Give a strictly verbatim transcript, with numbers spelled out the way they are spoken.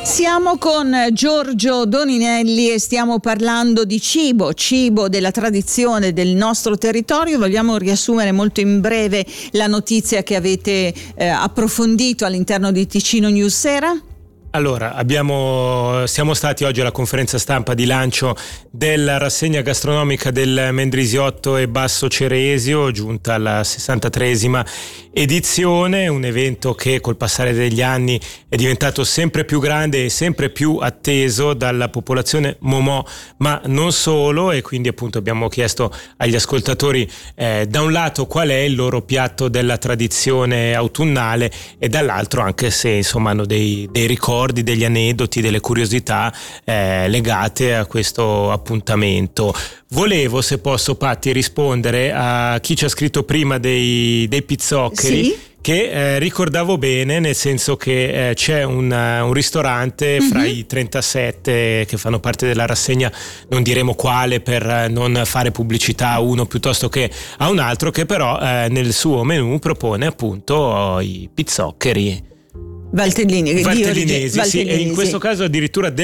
Siamo con Giorgio Doninelli e stiamo parlando di cibo, cibo della tradizione del nostro territorio. Vogliamo riassumere molto in breve la notizia che avete eh, approfondito all'interno di Ticino News Sera? Allora, abbiamo, siamo stati oggi alla conferenza stampa di lancio della rassegna gastronomica del Mendrisiotto e Basso Ceresio, giunta alla sessantatreesima edizione, un evento che col passare degli anni è diventato sempre più grande e sempre più atteso dalla popolazione momò, ma non solo, e quindi appunto abbiamo chiesto agli ascoltatori eh, da un lato qual è il loro piatto della tradizione autunnale e dall'altro anche se insomma hanno dei, dei ricordi, degli aneddoti, delle curiosità eh, legate a questo appuntamento. Volevo, se posso, Patti, rispondere a chi ci ha scritto prima dei, dei pizzoccheri. Sì? Che eh, ricordavo bene, nel senso che eh, c'è un, un ristorante mm-hmm. fra i trentasette che fanno parte della rassegna, non diremo quale per non fare pubblicità a uno piuttosto che a un altro, che però eh, nel suo menù propone appunto i pizzoccheri Valtellini, valtellinesi, Valtellinesi, sì, e in questo caso addirittura